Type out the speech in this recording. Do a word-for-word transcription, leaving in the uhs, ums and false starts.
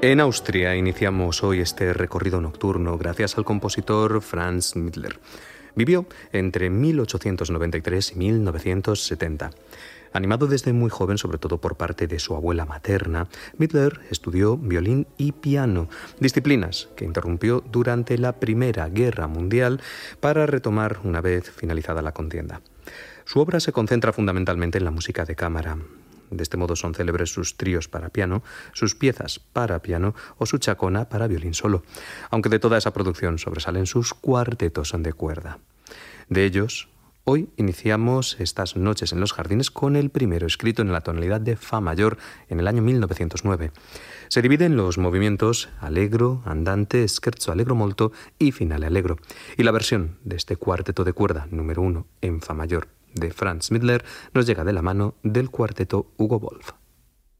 En Austria iniciamos hoy este recorrido nocturno gracias al compositor Franz Mittler. Vivió entre mil ochocientos noventa y tres y mil novecientos setenta. Animado desde muy joven, sobre todo por parte de su abuela materna, Mittler estudió violín y piano, disciplinas que interrumpió durante la Primera Guerra Mundial para retomar una vez finalizada la contienda. Su obra se concentra fundamentalmente en la música de cámara. De este modo son célebres sus tríos para piano, sus piezas para piano o su chacona para violín solo, aunque de toda esa producción sobresalen sus cuartetos de cuerda. De ellos, hoy iniciamos estas noches en los jardines con el primero, escrito en la tonalidad de fa mayor en el año mil novecientos nueve. Se divide en los movimientos allegro, andante, scherzo allegro molto y finale allegro. Y la versión de este cuarteto de cuerda número uno en fa mayor de Franz Mittler nos llega de la mano del cuarteto Hugo Wolf.